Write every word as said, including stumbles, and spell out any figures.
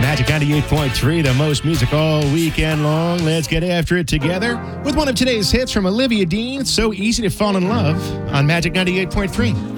Magic ninety-eight point three, the most music all weekend long. Let's get after it together with one of today's hits from Olivia Dean, So Easy to Fall in Love on Magic ninety-eight point three.